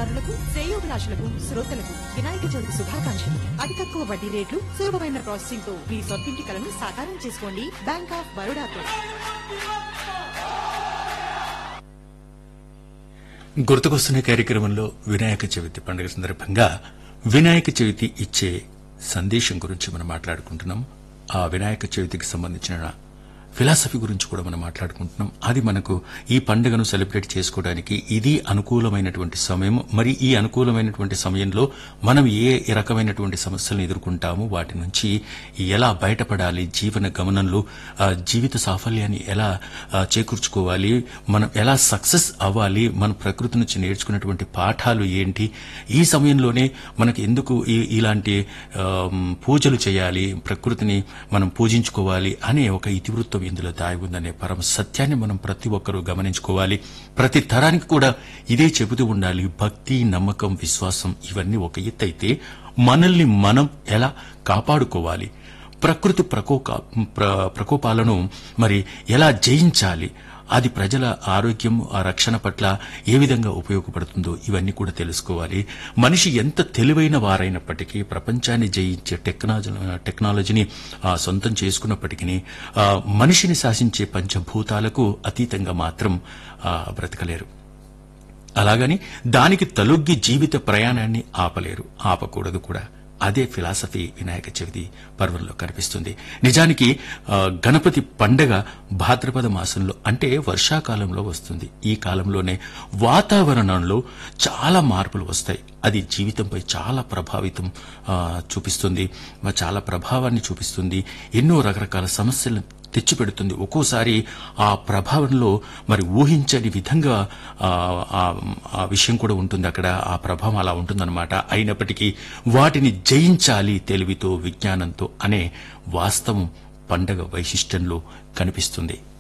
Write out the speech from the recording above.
కళాకారులకు, శ్రేయోభిలాషులకు, శ్రోతలకు వినాయక చవితి శుభాకాంక్షలు. అతి తక్కువ వడ్డీ రేట్లు, సులభమైన ప్రాసెసింగ్ తో మీ సొంతింటి కలను సాకారం చేసుకోండి. Bank of బరోడాతో. గుర్తుకొస్తున్న కార్యక్రమంలో వినాయక చవితి పండుగ సందర్భంగా వినాయక చవితి ఇచ్చే సందేశం గురించి మనం మాట్లాడుకుంటున్నాం. ఆ వినాయక చవితికి సంబంధించిన ఫిలాసఫీ గురించి కూడా మనం మాట్లాడుకుంటున్నాం. అది మనకు ఈ పండుగను సెలబ్రేట్ చేసుకోవడానికి ఇది అనుకూలమైనటువంటి సమయం. మరి ఈ అనుకూలమైనటువంటి సమయంలో మనం ఏ రకమైనటువంటి సమస్యలను ఎదుర్కొంటాము, వాటి నుంచి ఎలా బయటపడాలి, జీవన గమనంలో జీవిత సాఫల్యాన్ని ఎలా చేకూర్చుకోవాలి, మనం ఎలా సక్సెస్ అవ్వాలి, మన ప్రకృతి నుంచి నేర్చుకున్నటువంటి పాఠాలు ఏంటి, ఈ సమయంలోనే మనకు ఎందుకు ఇలాంటి పూజలు చేయాలి, ప్రకృతిని మనం పూజించుకోవాలి అనే ఒక ఇతివృత్తం ఇందులో దాగి ఉందనే పరమ సత్యాన్ని మనం ప్రతి ఒక్కరూ గమనించుకోవాలి. ప్రతి తరానికి కూడా ఇదే చెబుతూ ఉండాలి. భక్తి, నమ్మకం, విశ్వాసం ఇవన్నీ ఒక ఎత్తైతే మనల్ని మనం ఎలా కాపాడుకోవాలి, ప్రకృతి ప్రకోపాలను మరి ఎలా జయించాలి, అది ప్రజల ఆరోగ్యం, ఆ రక్షణ పట్ల ఏ విధంగా ఉపయోగపడుతుందో ఇవన్నీ కూడా తెలుసుకోవాలి. మనిషి ఎంత తెలివైన వారైనప్పటికీ, ప్రపంచాన్ని జయించే టెక్నాలజీని సొంతం చేసుకున్నప్పటికీ మనిషిని శాసించే పంచభూతాలకు అతీతంగా మాత్రం బ్రతకలేరు. అలాగని దానికి తలొగ్గి జీవిత ప్రయాణాన్ని ఆపలేరు, ఆపకూడదు కూడా. అదే ఫిలాసఫీ వినాయక చవితి పర్వంలో కనిపిస్తుంది. నిజానికి గణపతి పండగ భాద్రపద మాసంలో అంటే వర్షాకాలంలో వస్తుంది. ఈ కాలంలోనే వాతావరణంలో చాలా మార్పులు వస్తాయి. అది జీవితంపై చాలా ప్రభావితం చూపిస్తుంది, చాలా ప్రభావాన్ని చూపిస్తుంది. ఎన్నో రకరకాల సమస్యలను తెచ్చిపెడుతుంది. ఒక్కోసారి ఆ ప్రభావంలో మరి ఊహించని విధంగా ఆ విషయం కూడా ఉంటుంది. అక్కడ ఆ ప్రభావం అలా ఉంటుందన్నమాట. అయినప్పటికీ వాటిని జయించాలి తెలివితో, విజ్ఞానంతో అనే వాస్తవం పండగ వైశిష్ట్యంలో కనిపిస్తుంది.